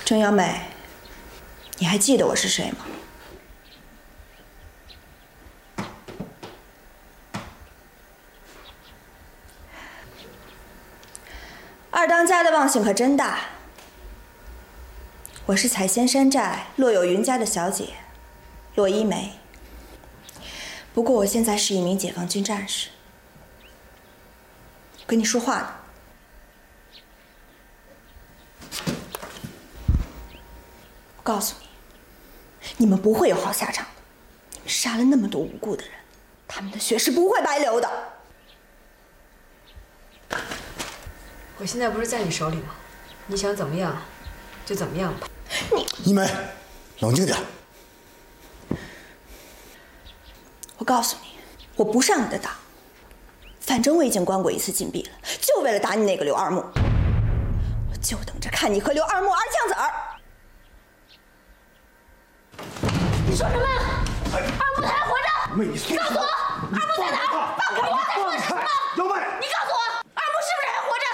郑阳美，你还记得我是谁吗？二当家的忘性可真大。我是采仙山寨骆有云家的小姐，骆一梅。不过我现在是一名解放军战士。跟你说话呢。我告诉你，你们不会有好下场的。你们杀了那么多无辜的人，他们的血是不会白流的。 我现在不是在你手里吗？你想怎么样，就怎么样吧。 一梅，冷静点。 我告诉你，我不上你的当。反正我已经关过一次禁闭了，就为了打你那个刘二木。我就等着看你和刘二木儿枪子儿。 你说什么？二木他还活着？ 妹，你告诉我，二木在哪儿？